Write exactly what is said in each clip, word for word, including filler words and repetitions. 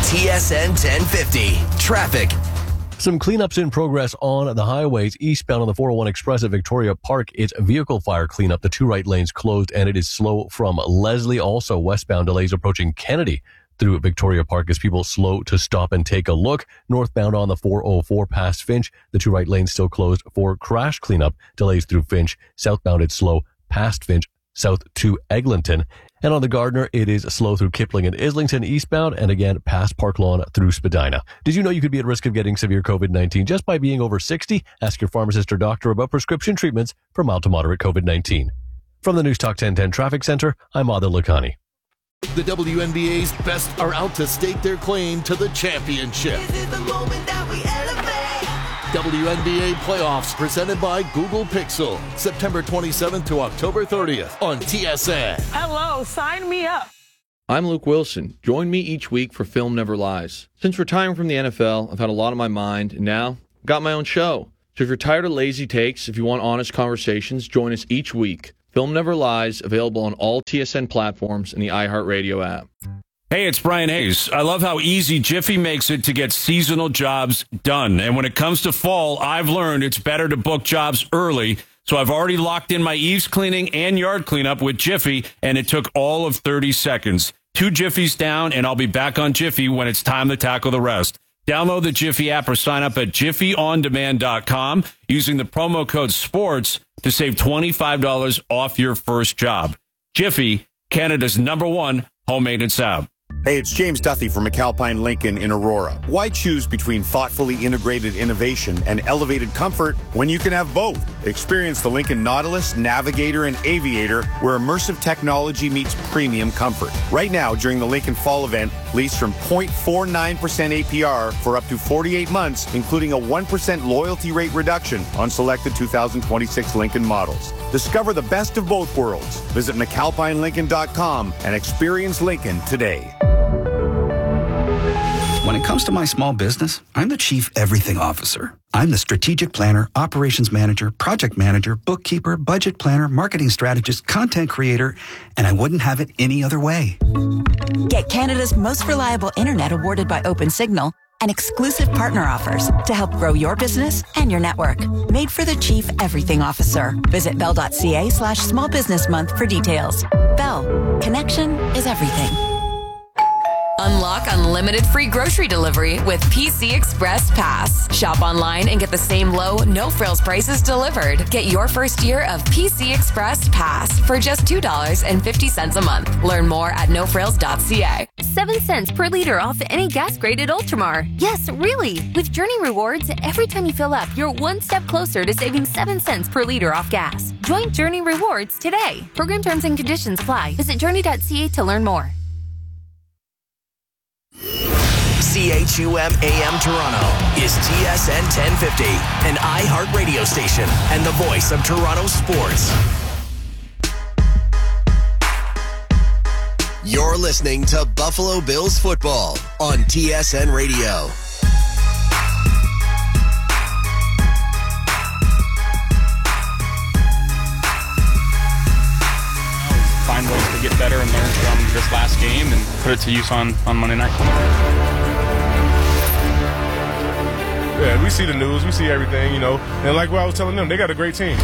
T S N ten fifty. Traffic. Some cleanups in progress on the highways. Eastbound on the four oh one Express at Victoria Park, it's vehicle fire cleanup. The two right lanes closed, and it is slow from Leslie. Also, westbound delays approaching Kennedy through Victoria Park as people slow to stop and take a look. Northbound on the four oh four past Finch, the two right lanes still closed for crash cleanup. Delays through Finch. Southbound, it's slow past Finch, south to Eglinton. And on the Gardner, it is slow through Kipling and Islington eastbound, and again past Park Lawn through Spadina. Did you know you could be at risk of getting severe COVID nineteen just by being over sixty? Ask your pharmacist or doctor about prescription treatments for mild to moderate COVID nineteen. From the News Talk ten ten Traffic Center, I'm Adil Lakhani. The W N B A's best are out to stake their claim to the championship. This is the moment that we elevate. W N B A Playoffs presented by Google Pixel. September twenty-seventh to October thirtieth on T S N. Hello, sign me up. I'm Luke Wilson. Join me each week for Film Never Lies. Since retiring from the N F L, I've had a lot on my mind, and now I've got my own show. So if you're tired of lazy takes, if you want honest conversations, join us each week. Film Never Lies, available on all T S N platforms and the iHeartRadio app. Hey, it's Brian Hayes. I love how easy Jiffy makes it to get seasonal jobs done. And when it comes to fall, I've learned it's better to book jobs early. So I've already locked in my eaves cleaning and yard cleanup with Jiffy, and it took all of thirty seconds. Two Jiffies down, and I'll be back on Jiffy when it's time to tackle the rest. Download the Jiffy app or sign up at jiffy on demand dot com using the promo code SPORTS to save twenty-five dollars off your first job. Jiffy, Canada's number one home maintenance app. Hey, it's James Duthie from McAlpine Lincoln in Aurora. Why choose between thoughtfully integrated innovation and elevated comfort when you can have both? Experience the Lincoln Nautilus, Navigator, and Aviator, where immersive technology meets premium comfort. Right now, during the Lincoln Fall event, lease from zero point four nine percent A P R for up to forty-eight months, including a one percent loyalty rate reduction on selected two thousand twenty-six Lincoln models. Discover the best of both worlds. Visit McAlpine Lincoln dot com and experience Lincoln today. When it comes to my small business, I'm the Chief Everything Officer. I'm the strategic planner, operations manager, project manager, bookkeeper, budget planner, marketing strategist, content creator, and I wouldn't have it any other way. Get Canada's most reliable internet awarded by OpenSignal and exclusive partner offers to help grow your business and your network. Made for the Chief Everything Officer. Visit bell.ca slash small business month for details. Bell. Connection is everything. Unlock unlimited free grocery delivery with P C Express Pass. Shop online and get the same low, no-frills prices delivered. Get your first year of P C Express Pass for just two dollars and fifty cents a month. Learn more at no frills dot c a. Seven cents per liter off any gas graded Ultramar. Yes, really. With Journey Rewards, every time you fill up, you're one step closer to saving seven cents per liter off gas. Join Journey Rewards today. Program terms and conditions apply. Visit journey dot c a to learn more. C H U M A M Toronto is T S N ten fifty, an iHeart radio station and the voice of Toronto sports. You're listening to Buffalo Bills football on T S N Radio. Find ways to get better and learn from this last game and put it to use on, on Monday night. Yeah, we see the news, we see everything, you know, and like what I was telling them, they got a great team.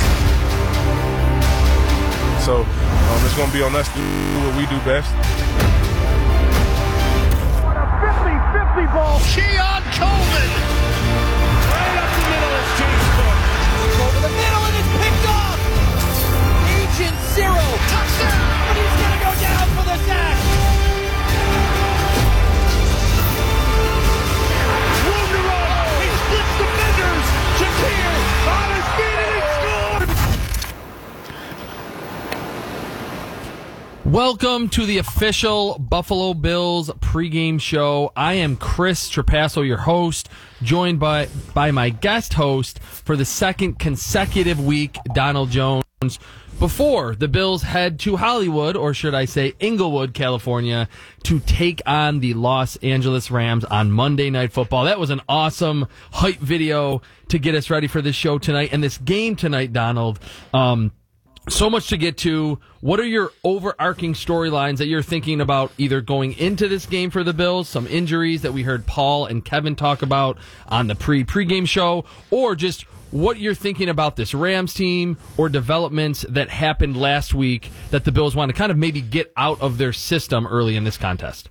So um, it's going to be on us to do what we do best. What a fifty fifty ball. Keon Coleman. Right up the middle is James Cook. Over the middle and it's picked off. Agent Zero. Touchdown. And he's going to go down for the sack. Defenders, Shakir on his feet and he scored! Welcome to the official Buffalo Bills pregame show. I am Chris Trapasso, your host, joined by, by my guest host for the second consecutive week, Donald Jones. Before the Bills head to Hollywood, or should I say Inglewood, California, to take on the Los Angeles Rams on Monday Night Football. That was an awesome hype video to get us ready for this show tonight and this game tonight, Donald. Um, So much to get to. What are your overarching storylines that you're thinking about either going into this game for the Bills, some injuries that we heard Paul and Kevin talk about on the pre-pregame show, or just what you're thinking about this Rams team or developments that happened last week that the Bills want to kind of maybe get out of their system early in this contest?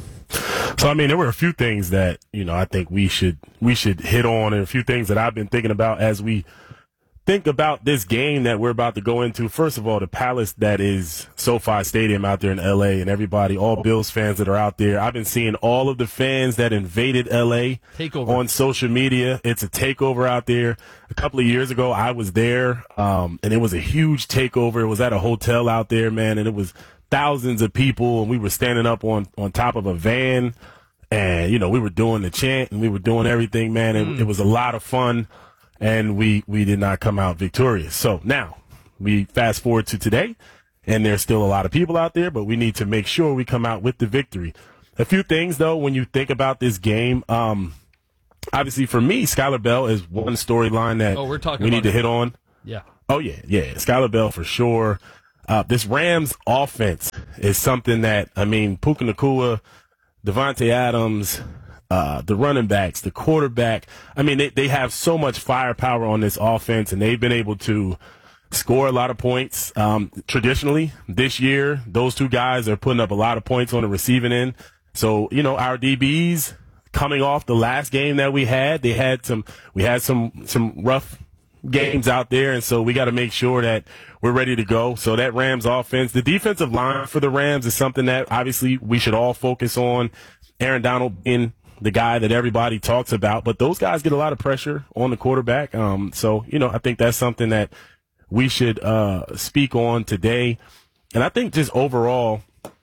So, I mean, there were a few things that, you know, I think we should we should hit on, and a few things that I've been thinking about as we think about this game that we're about to go into. First of all, the palace that is SoFi Stadium out there in L A, and everybody, all Bills fans that are out there. I've been seeing all of the fans that invaded L A takeover on social media. It's a takeover out there. A couple of years ago, I was there, um, and it was a huge takeover. It was at a hotel out there, man, and it was thousands of people, and we were standing up on, on top of a van, and, you know, we were doing the chant, and we were doing everything, man, and mm. it was a lot of fun. And we, we did not come out victorious. So now we fast forward to today, and there's still a lot of people out there, but we need to make sure we come out with the victory. A few things, though, when you think about this game, um, obviously for me, Skylar Bell is one storyline that oh, we're talking we need about to hit on. Yeah. Oh, yeah, yeah. Skylar Bell for sure. Uh, this Rams offense is something that, I mean, Puka Nacua, Devontae Adams, Uh, the running backs, the quarterback. I mean, they, they have so much firepower on this offense, and they've been able to score a lot of points. Um, traditionally, this year, those two guys are putting up a lot of points on the receiving end. So, you know, our D Bs coming off the last game that we had, they had some, we had some, some rough games out there, and so we got to make sure that we're ready to go. So that Rams offense, the defensive line for the Rams is something that obviously we should all focus on. Aaron Donald in the guy that everybody talks about, but those guys get a lot of pressure on the quarterback. Um, so, you know, I think that's something that we should uh, speak on today. And I think just overall,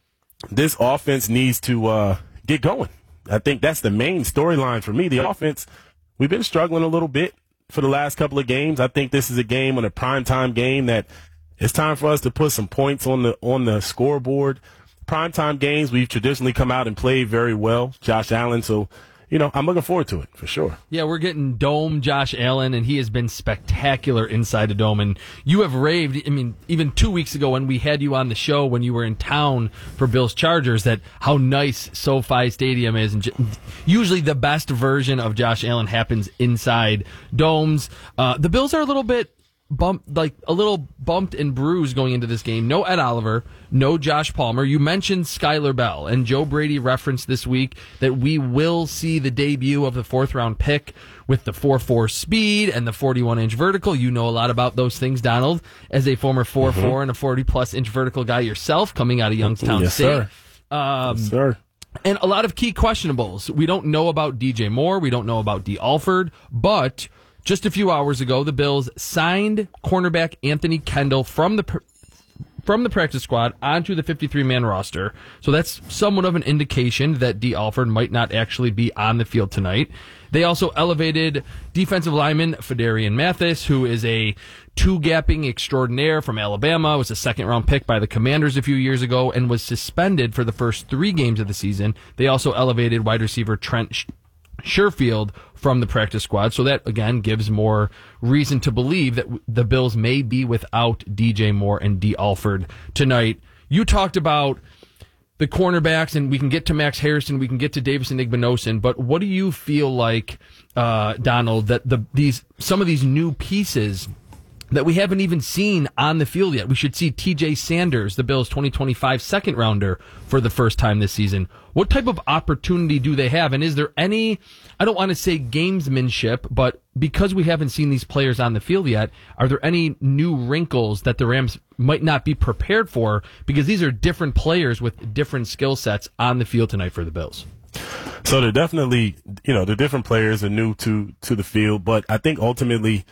this offense needs to uh, get going. I think that's the main storyline for me. The offense, we've been struggling a little bit for the last couple of games. I think this is a game, on a primetime game, that it's time for us to put some points on the on the scoreboard. Primetime games, we've traditionally come out and played very well, Josh Allen. So, you know, I'm looking forward to it for sure. Yeah, we're getting Dome Josh Allen, and he has been spectacular inside the Dome. And you have raved, I mean, even two weeks ago when we had you on the show when you were in town for Bills Chargers, that how nice SoFi Stadium is. And usually the best version of Josh Allen happens inside domes. Uh, the Bills are a little bit bumped, like a little bumped and bruised going into this game. No Ed Oliver, no Josh Palmer. You mentioned Skylar Bell, and Joe Brady referenced this week that we will see the debut of the fourth round pick with the four four speed and the forty-one inch vertical. You know a lot about those things, Donald, as a former four four mm-hmm. and a forty plus inch vertical guy yourself, coming out of Youngstown yes, State. Sir. Um, yes, sir. And a lot of key questionables. We don't know about D J Moore. We don't know about D. Alford, but just a few hours ago, the Bills signed cornerback Anthony Kendall from the from the practice squad onto the fifty-three man roster. So that's somewhat of an indication that D. Alford might not actually be on the field tonight. They also elevated defensive lineman Fedarian Mathis, who is a two-gapping extraordinaire from Alabama, was a second-round pick by the Commanders a few years ago, and was suspended for the first three games of the season. They also elevated wide receiver Trent Sherfield from the practice squad. So that, again, gives more reason to believe that the Bills may be without D J Moore and D. Alford tonight. You talked about the cornerbacks, and we can get to Max Harrison, we can get to Davison Igbinosun, but what do you feel like, uh, Donald, that the these some of these new pieces that we haven't even seen on the field yet? We should see T J Sanders, the Bills' twenty twenty-five second rounder, for the first time this season. What type of opportunity do they have? And is there any, I don't want to say gamesmanship, but because we haven't seen these players on the field yet, are there any new wrinkles that the Rams might not be prepared for? Because these are different players with different skill sets on the field tonight for the Bills. So they're definitely, you know, they're different players, are new to, to the field, but I think ultimately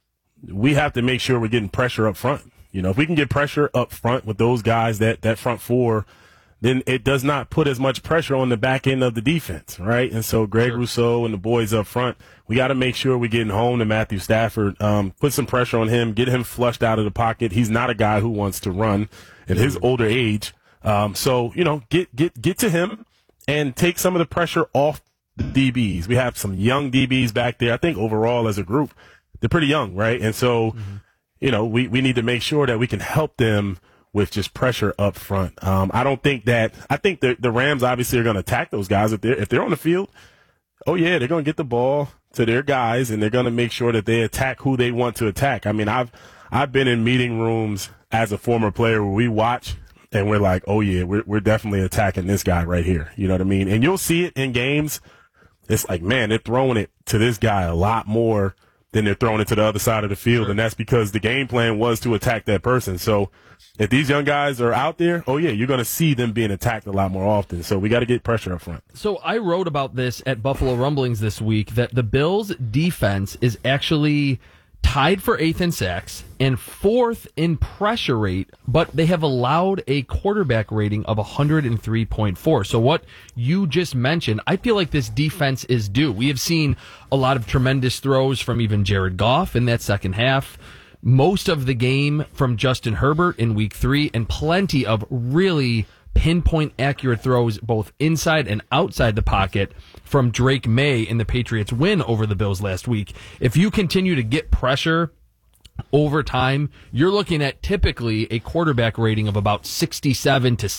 we have to make sure we're getting pressure up front. You know, if we can get pressure up front with those guys, that, that front four, then it does not put as much pressure on the back end of the defense, right? And so Greg sure. Rousseau and the boys up front, we got to make sure we're getting home to Matthew Stafford, um, put some pressure on him, get him flushed out of the pocket. He's not a guy who wants to run at his older age. Um, so, you know, get, get, get to him and take some of the pressure off the D Bs. We have some young D Bs back there. I think overall as a group, they're pretty young, right? And so, mm-hmm. you know, we, we need to make sure that we can help them with just pressure up front. Um, I don't think that – I think the, the Rams obviously are going to attack those guys. If they're, if they're on the field, oh, yeah, they're going to get the ball to their guys, and they're going to make sure that they attack who they want to attack. I mean, I've I've been in meeting rooms as a former player where we watch and we're like, oh, yeah, we're, we're definitely attacking this guy right here. You know what I mean? And you'll see it in games. It's like, man, they're throwing it to this guy a lot more than they're throwing it to the other side of the field, sure. And that's because the game plan was to attack that person. So if these young guys are out there, oh, yeah, you're going to see them being attacked a lot more often. So we got to get pressure up front. So I wrote about this at Buffalo Rumblings this week, that the Bills' defense is actually tied for eighth in sacks and fourth in pressure rate, but they have allowed a quarterback rating of one hundred three point four. So what you just mentioned, I feel like this defense is due. We have seen a lot of tremendous throws from even Jared Goff in that second half, most of the game from Justin Herbert in week three, and plenty of really pinpoint accurate throws both inside and outside the pocket from Drake May in the Patriots win over the Bills last week. If you continue to get pressure over time, you're looking at typically a quarterback rating of about sixty-seven to